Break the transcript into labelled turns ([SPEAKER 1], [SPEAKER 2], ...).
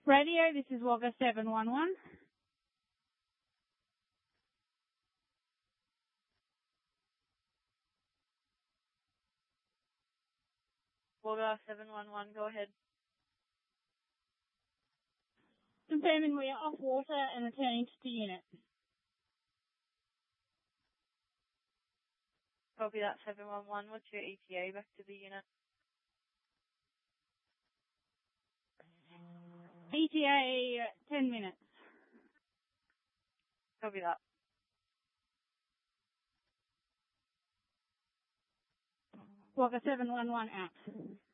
[SPEAKER 1] Radio, this is Wagga 711.
[SPEAKER 2] Wagga 711, go ahead.
[SPEAKER 1] Confirming we are off water and returning to the unit.
[SPEAKER 2] Copy that, 711. What's your ETA back to the unit?
[SPEAKER 1] ETA 10 minutes.
[SPEAKER 2] Copy that.
[SPEAKER 1] Wagga 711 out.